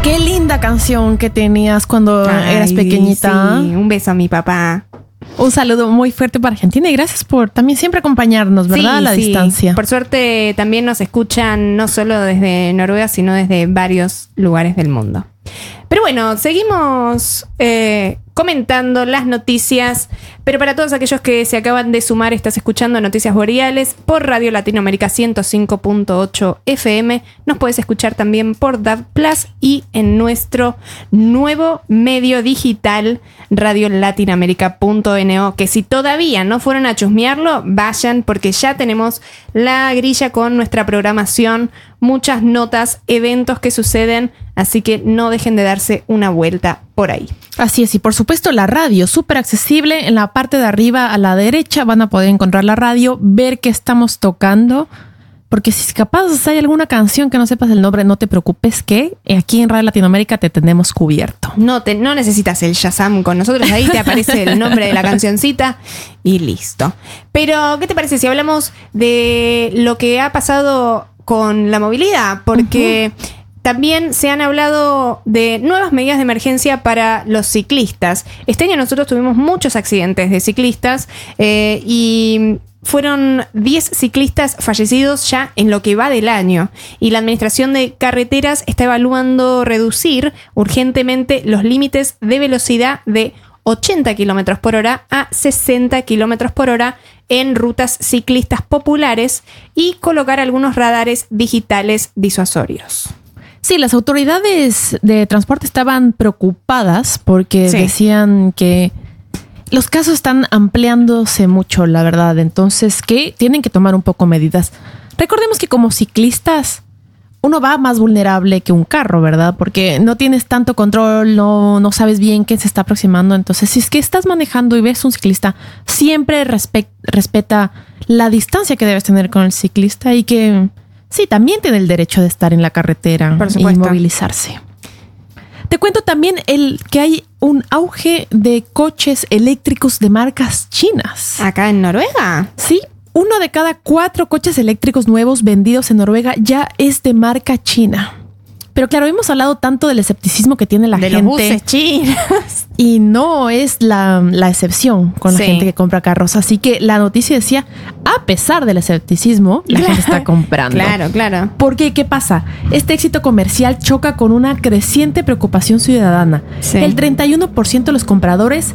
Qué linda canción que tenías cuando eras pequeñita. Sí, un beso a mi papá. Un saludo muy fuerte para Argentina y gracias por también siempre acompañarnos, ¿verdad? Sí, a la distancia. Por suerte también nos escuchan no solo desde Noruega, sino desde varios lugares del mundo. Pero bueno, seguimos comentando las noticias. Pero para todos aquellos que se acaban de sumar, estás escuchando Noticias Boreales por Radio Latinoamérica 105.8 FM. Nos puedes escuchar también por DAB Plus y en nuestro nuevo medio digital, radiolatinoamerica.no, que si todavía no fueron a chusmearlo, vayan porque ya tenemos la grilla con nuestra programación, muchas notas, eventos que suceden, así que no dejen de darse una vuelta por ahí. Así es, y por supuesto la radio, súper accesible. En la parte de arriba a la derecha van a poder encontrar la radio, ver qué estamos tocando, porque si capaz hay alguna canción que no sepas el nombre, no te preocupes que aquí en Radio Latinoamérica te tenemos cubierto. No necesitas el Shazam con nosotros, ahí te aparece el nombre de la cancioncita y listo. Pero, ¿qué te parece si hablamos de lo que ha pasado con la movilidad? Porque también se han hablado de nuevas medidas de emergencia para los ciclistas. Este año nosotros tuvimos muchos accidentes de ciclistas y fueron 10 ciclistas fallecidos ya en lo que va del año. Y la Administración de Carreteras está evaluando reducir urgentemente los límites de velocidad de 80 km por hora a 60 km por hora en rutas ciclistas populares y colocar algunos radares digitales disuasorios. Sí, las autoridades de transporte estaban preocupadas porque decían que los casos están ampliándose mucho, la verdad. Entonces, que tienen que tomar un poco medidas. Recordemos que como ciclistas, uno va más vulnerable que un carro, ¿verdad? Porque no tienes tanto control, no sabes bien quién se está aproximando. Entonces, si es que estás manejando y ves un ciclista, siempre respeta la distancia que debes tener con el ciclista y que sí, también tiene el derecho de estar en la carretera y movilizarse. Te cuento también que hay un auge de coches eléctricos de marcas chinas. ¿Acá en Noruega? Sí, 1 de cada 4 coches eléctricos nuevos vendidos en Noruega ya es de marca china. Pero claro, hemos hablado tanto del escepticismo que tiene la gente. De los buses chinos. Y no es la excepción con la gente que compra carros. Así que la noticia decía, a pesar del escepticismo, la gente está comprando. Claro. Porque, ¿qué pasa? Este éxito comercial choca con una creciente preocupación ciudadana. Sí. El 31% de los compradores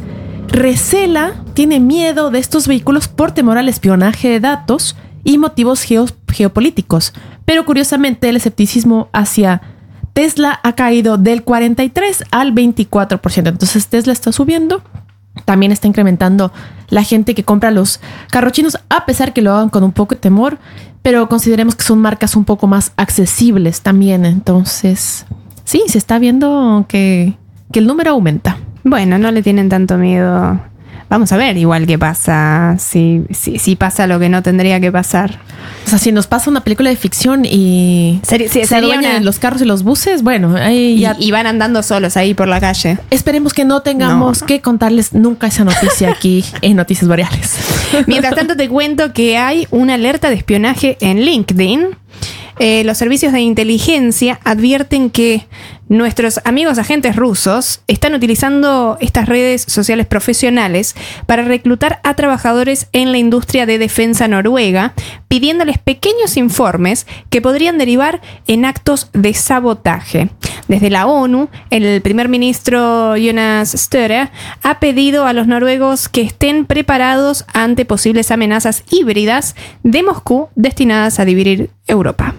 tiene miedo de estos vehículos por temor al espionaje de datos y motivos geopolíticos. Pero curiosamente, el escepticismo hacia Tesla ha caído del 43 al 24%. Entonces Tesla está subiendo. También está incrementando la gente que compra los carros chinos, a pesar que lo hagan con un poco de temor. Pero consideremos que son marcas un poco más accesibles también. Entonces, sí, se está viendo que el número aumenta. Bueno, no le tienen tanto miedo. Vamos a ver igual qué pasa, si pasa lo que no tendría que pasar. O sea, si nos pasa una película de ficción y se adueñan los carros y los buses, bueno, ahí ya... Y van andando solos ahí por la calle. Esperemos que no tengamos que contarles nunca esa noticia aquí en Noticias Boreales. Mientras tanto te cuento que hay una alerta de espionaje en LinkedIn. Los servicios de inteligencia advierten que nuestros amigos agentes rusos están utilizando estas redes sociales profesionales para reclutar a trabajadores en la industria de defensa noruega, pidiéndoles pequeños informes que podrían derivar en actos de sabotaje. Desde la ONU, el primer ministro Jonas Støre ha pedido a los noruegos que estén preparados ante posibles amenazas híbridas de Moscú destinadas a dividir Europa.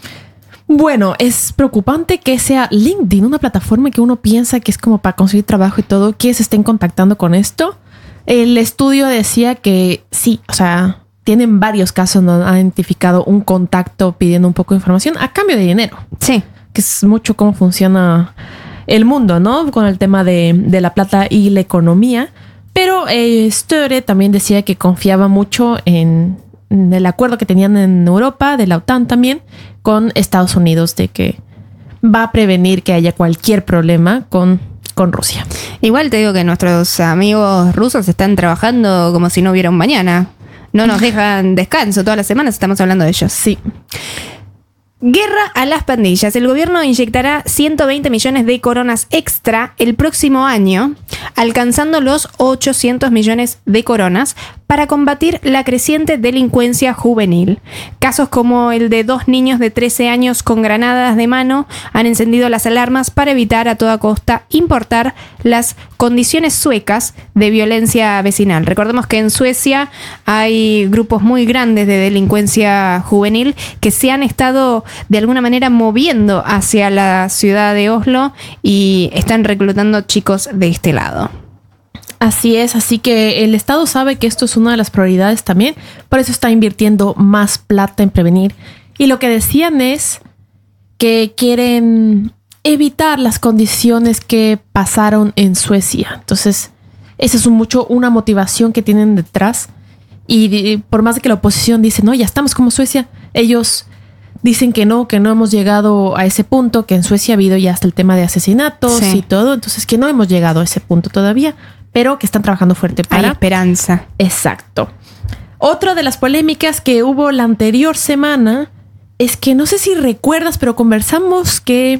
Bueno, es preocupante que sea LinkedIn, una plataforma que uno piensa que es como para conseguir trabajo y todo, que se estén contactando con esto. El estudio decía que sí, o sea, tienen varios casos donde han identificado un contacto pidiendo un poco de información a cambio de dinero. Sí. Que es mucho cómo funciona el mundo, ¿no? Con el tema de la plata y la economía. Pero Støre también decía que confiaba mucho en el acuerdo que tenían en Europa, de la OTAN también, con Estados Unidos, de que va a prevenir que haya cualquier problema con Rusia. Igual te digo que nuestros amigos rusos están trabajando como si no hubiera un mañana. No nos dejan descanso, todas las semanas estamos hablando de ellos. Sí. Guerra a las pandillas. El gobierno inyectará 120 millones de coronas extra el próximo año, alcanzando los 800 millones de coronas para combatir la creciente delincuencia juvenil. Casos como el de 2 niños de 13 años con granadas de mano han encendido las alarmas para evitar a toda costa importar las condiciones suecas de violencia vecinal. Recordemos que en Suecia hay grupos muy grandes de delincuencia juvenil que se han estado de alguna manera moviendo hacia la ciudad de Oslo y están reclutando chicos de este lado. Así es, así que el Estado sabe que esto es una de las prioridades también, por eso está invirtiendo más plata en prevenir. Y lo que decían es que quieren evitar las condiciones que pasaron en Suecia. Entonces, esa es una motivación que tienen detrás. Y por más de que la oposición dice, no, ya estamos como Suecia, ellos dicen que no hemos llegado a ese punto, que en Suecia ha habido ya hasta el tema de asesinatos y todo, entonces que no hemos llegado a ese punto todavía, pero que están trabajando fuerte para... Hay esperanza. Exacto. Otra de las polémicas que hubo la anterior semana es que, no sé si recuerdas, pero conversamos que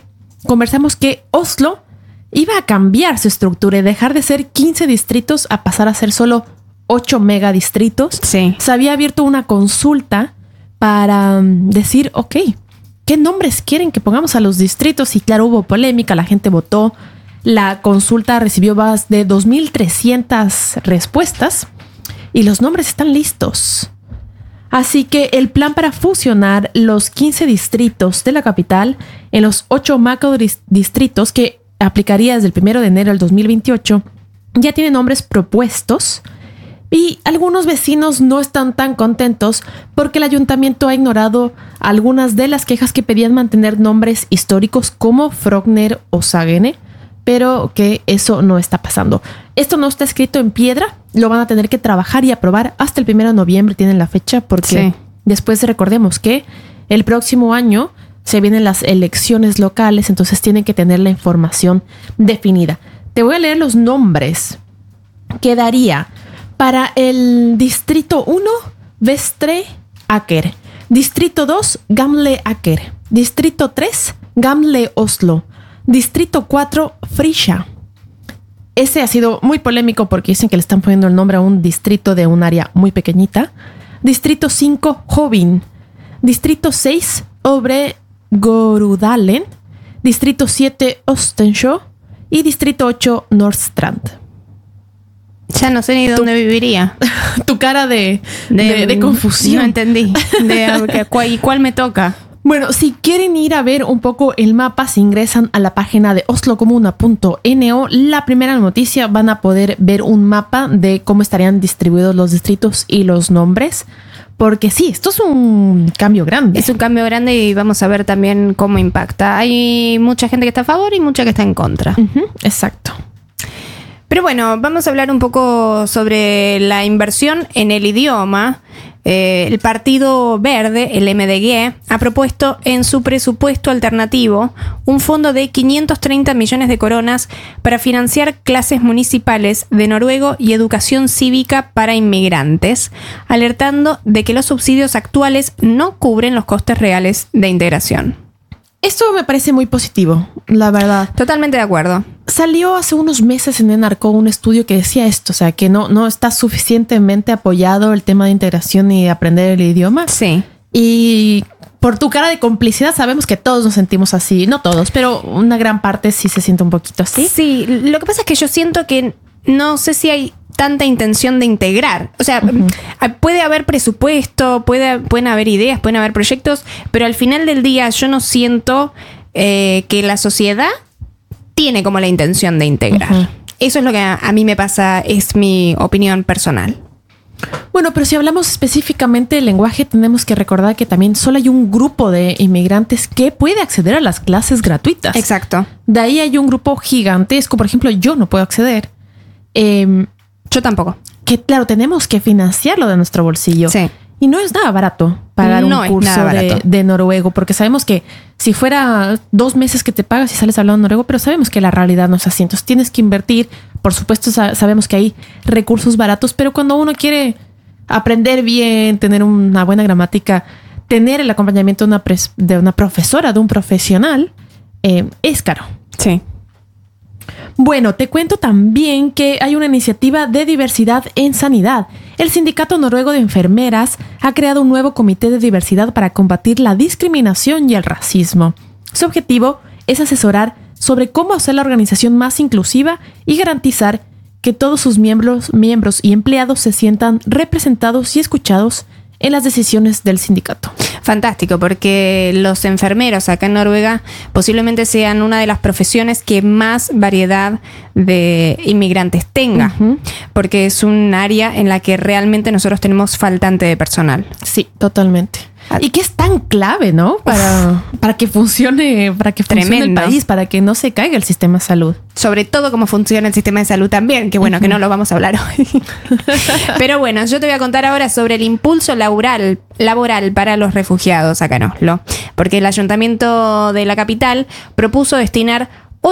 Oslo iba a cambiar su estructura y dejar de ser 15 distritos a pasar a ser solo 8 megadistritos. Sí. Se había abierto una consulta para decir, ok, ¿qué nombres quieren que pongamos a los distritos? Y claro, hubo polémica, la gente votó. La consulta recibió más de 2,300 respuestas y los nombres están listos. Así que el plan para fusionar los 15 distritos de la capital en los 8 macrodistritos que aplicaría desde el 1 de enero del 2028 ya tiene nombres propuestos. Y algunos vecinos no están tan contentos porque el ayuntamiento ha ignorado algunas de las quejas que pedían mantener nombres históricos como Frogner o Sagene, pero que eso no está pasando. Esto no está escrito en piedra, lo van a tener que trabajar y aprobar hasta el 1 de noviembre, tienen la fecha, porque después recordemos que el próximo año se vienen las elecciones locales, entonces tienen que tener la información definida. Te voy a leer los nombres que daría para el Distrito 1, Vestre Aker. Distrito 2, Gamle Aker. Distrito 3, Gamle Oslo. Distrito 4, Frisja. Ese ha sido muy polémico porque dicen que le están poniendo el nombre a un distrito de un área muy pequeñita. Distrito 5, Hovin. Distrito 6, Obre Gorudalen. Distrito 7, Ostensjö. Y Distrito 8, Nordstrand. Ya no sé ni dónde viviría. Tu cara de confusión. No entendí. ¿Y cuál me toca? Bueno, si quieren ir a ver un poco el mapa, si ingresan a la página de oslokomuna.no, la primera noticia van a poder ver un mapa de cómo estarían distribuidos los distritos y los nombres. Porque sí, esto es un cambio grande. Es un cambio grande y vamos a ver también cómo impacta. Hay mucha gente que está a favor y mucha que está en contra. Exacto. Pero bueno, vamos a hablar un poco sobre la inversión en el idioma. El Partido Verde, el MDG, ha propuesto en su presupuesto alternativo un fondo de 530 millones de coronas para financiar clases municipales de noruego y educación cívica para inmigrantes, alertando de que los subsidios actuales no cubren los costes reales de integración. Esto me parece muy positivo, la verdad. Totalmente de acuerdo. Salió hace unos meses en Enarco un estudio que decía esto, o sea, que no está suficientemente apoyado el tema de integración y aprender el idioma. Sí. Y por tu cara de complicidad sabemos que todos nos sentimos así. No todos, pero una gran parte sí se siente un poquito así. Sí, lo que pasa es que yo siento que no sé si hay tanta intención de integrar. O sea, puede haber presupuesto, pueden haber ideas, pueden haber proyectos, pero al final del día yo no siento que la sociedad tiene como la intención de integrar. Eso es lo que a mí me pasa, es mi opinión personal. Bueno, pero si hablamos específicamente del lenguaje, tenemos que recordar que también solo hay un grupo de inmigrantes que puede acceder a las clases gratuitas. Exacto. De ahí hay un grupo gigantesco. Por ejemplo, yo no puedo acceder. Yo tampoco. Que claro, tenemos que financiarlo de nuestro bolsillo. Sí. Y no es nada barato pagar un curso de noruego, porque sabemos que si fuera 2 meses que te pagas y sales hablando noruego, pero sabemos que la realidad no es así. Entonces tienes que invertir. Por supuesto, sabemos que hay recursos baratos, pero cuando uno quiere aprender bien, tener una buena gramática, tener el acompañamiento de una profesora, de un profesional, es caro. Sí. Bueno, te cuento también que hay una iniciativa de diversidad en sanidad. El Sindicato Noruego de Enfermeras ha creado un nuevo comité de diversidad para combatir la discriminación y el racismo. Su objetivo es asesorar sobre cómo hacer la organización más inclusiva y garantizar que todos sus miembros y empleados se sientan representados y escuchados en las decisiones del sindicato. Fantástico, porque los enfermeros acá en Noruega posiblemente sean una de las profesiones que más variedad de inmigrantes tenga, porque es un área en la que realmente nosotros tenemos faltante de personal. Sí, totalmente. Y que es tan clave, ¿no? Para que funcione, el país, para que no se caiga el sistema de salud. Sobre todo cómo funciona el sistema de salud también, que bueno, que no lo vamos a hablar hoy. Pero bueno, yo te voy a contar ahora sobre el impulso laboral para los refugiados acá en Oslo, porque el ayuntamiento de la capital propuso destinar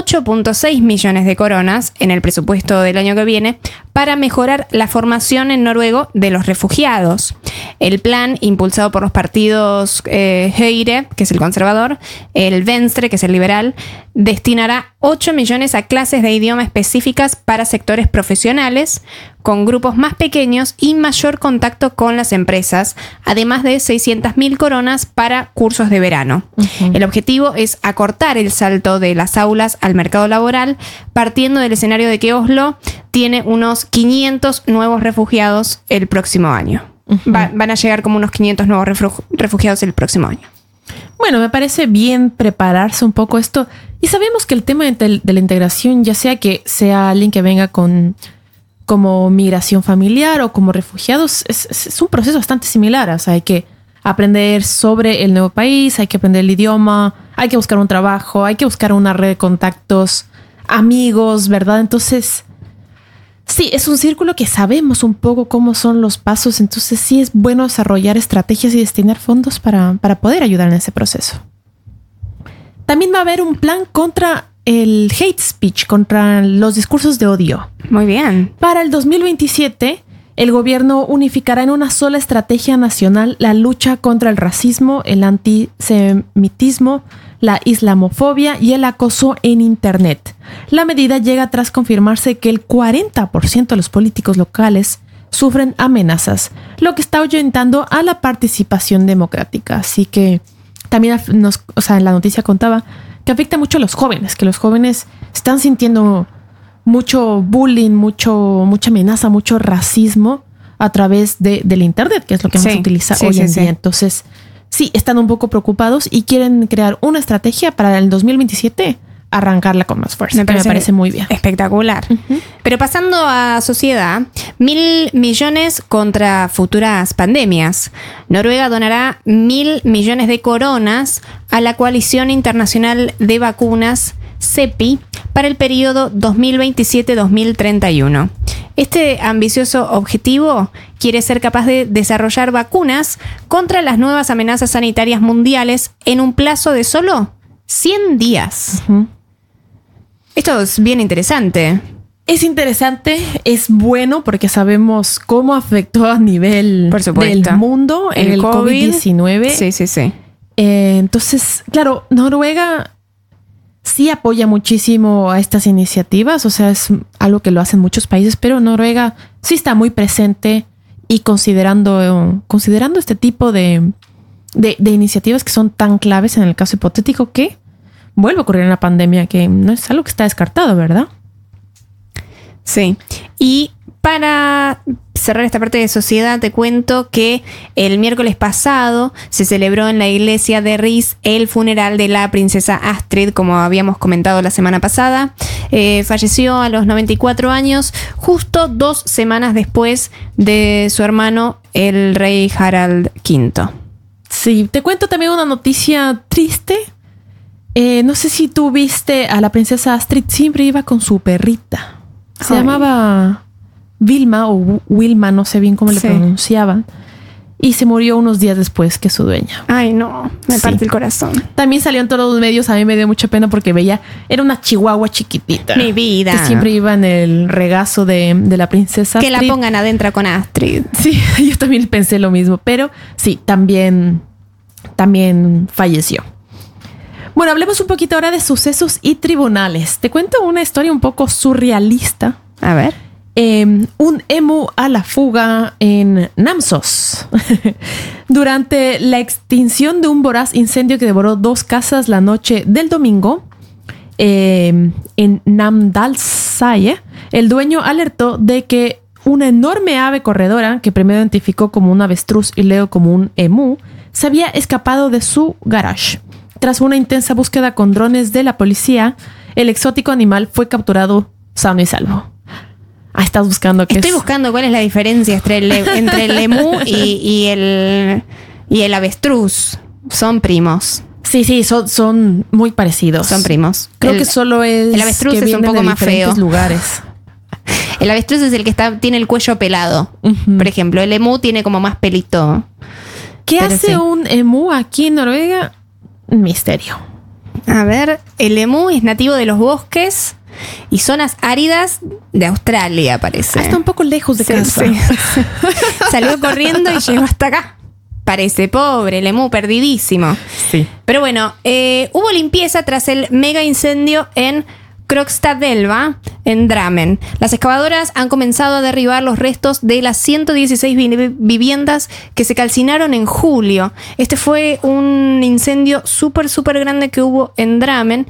8.6 millones de coronas en el presupuesto del año que viene para mejorar la formación en noruego de los refugiados. El plan, impulsado por los partidos Høyre, que es el conservador, el Venstre, que es el liberal, destinará 8 millones a clases de idioma específicas para sectores profesionales, con grupos más pequeños y mayor contacto con las empresas, además de 600.000 coronas para cursos de verano. El objetivo es acortar el salto de las aulas al mercado laboral, partiendo del escenario de que Oslo tiene unos 500 nuevos refugiados el próximo año. Van a llegar como unos 500 nuevos refugiados el próximo año. Bueno, me parece bien prepararse un poco esto. Y sabemos que el tema de la integración, ya sea que sea alguien que venga como migración familiar o como refugiados, es un proceso bastante similar. O sea, hay que aprender sobre el nuevo país, hay que aprender el idioma, hay que buscar un trabajo, hay que buscar una red de contactos, amigos, ¿verdad? Entonces, sí, es un círculo que sabemos un poco cómo son los pasos. Entonces, sí es bueno desarrollar estrategias y destinar fondos para poder ayudar en ese proceso. También va a haber un plan contra el hate speech, contra los discursos de odio. Muy bien. Para el 2027, el gobierno unificará en una sola estrategia nacional la lucha contra el racismo, el antisemitismo, la islamofobia y el acoso en Internet. La medida llega tras confirmarse que el 40% de los políticos locales sufren amenazas, lo que está ahuyentando a la participación democrática. Así que también en la noticia contaba que afecta mucho a los jóvenes, que los jóvenes están sintiendo mucho bullying, mucha amenaza, mucho racismo a través del Internet, que es lo que más se utiliza hoy en día. Entonces, sí, están un poco preocupados y quieren crear una estrategia para el 2027 arrancarla con más fuerza. Me parece muy bien. Espectacular. Pero pasando a sociedad, 1.000 millones contra futuras pandemias. Noruega donará 1.000 millones de coronas a la Coalición Internacional de Vacunas, CEPI, para el periodo 2027-2031. Este ambicioso objetivo quiere ser capaz de desarrollar vacunas contra las nuevas amenazas sanitarias mundiales en un plazo de solo 100 días. Esto es bien interesante. Es interesante, es bueno porque sabemos cómo afectó a nivel del mundo el COVID-19. Sí. Entonces, claro, Noruega sí apoya muchísimo a estas iniciativas, o sea, es algo que lo hacen muchos países, pero Noruega sí está muy presente y considerando este tipo de iniciativas que son tan claves en el caso hipotético que vuelve a ocurrir una pandemia, que no es algo que está descartado, ¿verdad? Sí. Y para cerrar esta parte de sociedad, te cuento que el miércoles pasado se celebró en la iglesia de Ris el funeral de la princesa Astrid, como habíamos comentado la semana pasada. Falleció a los 94 años, justo 2 semanas después de su hermano, el rey Harald V. Sí, te cuento también una noticia triste. No sé si tú viste a la princesa Astrid, siempre iba con su perrita. Se llamaba Vilma o Wilma, no sé bien cómo le pronunciaban. Y se murió unos días después que su dueña. Ay, no, me parte el corazón. También salió en todos los medios, a mí me dio mucha pena porque era una chihuahua chiquitita. Mi vida. Que siempre iba en el regazo de la princesa Astrid. Que la pongan adentro con Astrid. Sí, yo también pensé lo mismo. Pero sí, también también falleció. Bueno, hablemos un poquito ahora de sucesos y tribunales. Te cuento una historia un poco surrealista. A ver. Un emu a la fuga en Namsos. Durante la extinción de un voraz incendio que devoró 2 casas la noche del domingo, en Namdalsaya, el dueño alertó de que una enorme ave corredora, que primero identificó como un avestruz y luego como un emú, se había escapado de su garage. Tras una intensa búsqueda con drones de la policía, el exótico animal fue capturado sano y salvo. Ah, estás buscando qué Estoy buscando cuál es la diferencia entre el emú y el avestruz. Son primos. Sí, son muy parecidos. Son primos. Creo que solo es el avestruz que es un poco más feo. Lugares. El avestruz es el que tiene el cuello pelado. Por ejemplo, el emú tiene como más pelito. ¿Qué hace un emú aquí en Noruega? Misterio. A ver, el emú es nativo de los bosques y zonas áridas de Australia, parece. Está un poco lejos de casa. Sí. Salió corriendo y llegó hasta acá. Parece pobre, el emú perdidísimo. Sí. Pero bueno, hubo limpieza tras el mega incendio en Krokstadelva, en Drammen. Las excavadoras han comenzado a derribar los restos de las 116 viviendas que se calcinaron en julio. Este fue un incendio súper grande que hubo en Drammen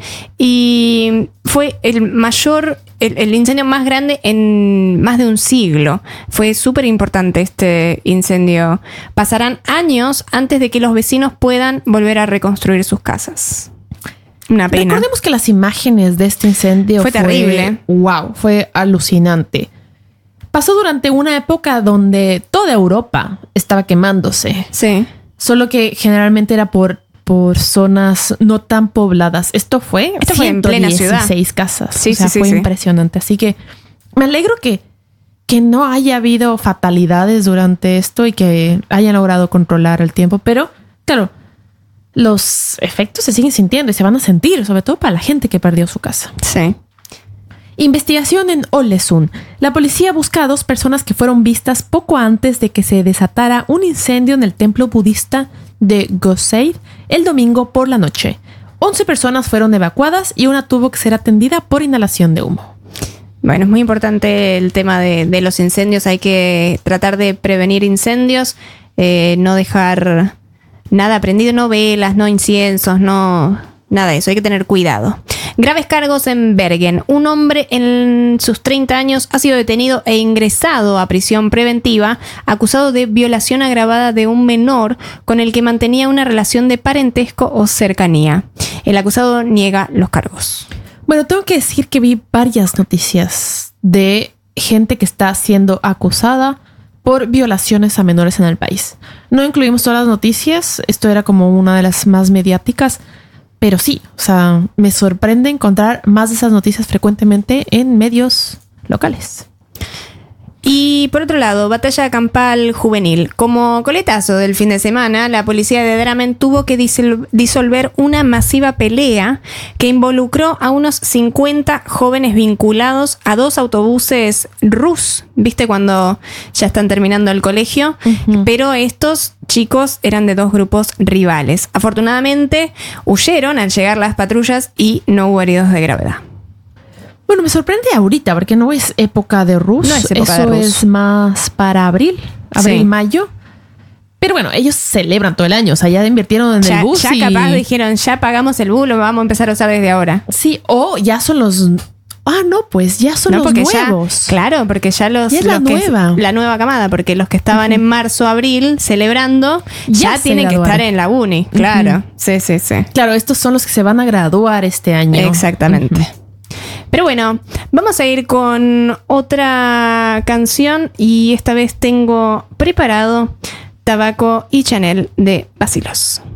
y fue el incendio más grande en más de un siglo. Fue súper importante este incendio. Pasarán años antes de que los vecinos puedan volver a reconstruir sus casas. Una pena. Recordemos que las imágenes de este incendio fue terrible. Wow, fue alucinante. Pasó durante una época donde toda Europa estaba quemándose. Sí. Solo que generalmente era por zonas no tan pobladas. Esto fue en plena ciudad. 116 casas. Sí, fue impresionante. Así que me alegro que no haya habido fatalidades durante esto y que hayan logrado controlar el tiempo. Pero, claro, los efectos se siguen sintiendo y se van a sentir, sobre todo para la gente que perdió su casa. Sí. Investigación en Ålesund. La policía busca a 2 personas que fueron vistas poco antes de que se desatara un incendio en el templo budista de Goseid el domingo por la noche. 11 personas fueron evacuadas y una tuvo que ser atendida por inhalación de humo. Bueno, es muy importante el tema de los incendios. Hay que tratar de prevenir incendios, no dejar nada prendido, no velas, no inciensos, no nada de eso. Hay que tener cuidado. Graves cargos en Bergen. Un hombre en sus 30 años ha sido detenido e ingresado a prisión preventiva, acusado de violación agravada de un menor con el que mantenía una relación de parentesco o cercanía. El acusado niega los cargos. Bueno, tengo que decir que vi varias noticias de gente que está siendo acusada por violaciones a menores en el país. No incluimos todas las noticias, esto era como una de las más mediáticas, pero sí, o sea, me sorprende encontrar más de esas noticias frecuentemente en medios locales. Y por otro lado, batalla campal juvenil. Como coletazo del fin de semana, la policía de Drammen tuvo que disolver una masiva pelea que involucró a unos 50 jóvenes vinculados a 2 autobuses RUS. ¿Viste cuando ya están terminando el colegio? Uh-huh. Pero estos chicos eran de 2 grupos rivales. Afortunadamente, huyeron al llegar las patrullas y no hubo heridos de gravedad. Bueno, me sorprende ahorita porque no es época de RUS. No es época Eso de RUS. Es más para abril, Sí. mayo. Pero bueno, ellos celebran todo el año. O sea, ya invirtieron en el bus. Ya capaz dijeron, ya pagamos el bus, lo vamos a empezar a usar desde ahora. Sí, o ya son los... Ah, no, pues ya son los nuevos. Claro, porque ya los... Ya es la nueva. La nueva camada, porque los que estaban en marzo, abril, celebrando, ya tienen que estar en la uni. Claro, sí. Claro, estos son los que se van a graduar este año. Exactamente. Pero bueno, vamos a ir con otra canción y esta vez tengo preparado Tabaco y Chanel de Basilos.